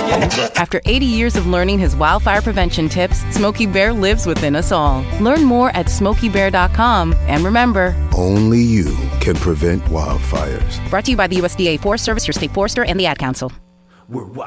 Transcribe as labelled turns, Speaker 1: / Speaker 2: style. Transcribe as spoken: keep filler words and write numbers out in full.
Speaker 1: After eighty years of learning his wildfire prevention tips, Smokey Bear lives within us all. Learn more at smokey bear dot com. And remember,
Speaker 2: only you can prevent wildfires.
Speaker 1: Brought to you by the U S D A Forest Service, your state forester, and the Ad Council.
Speaker 3: We're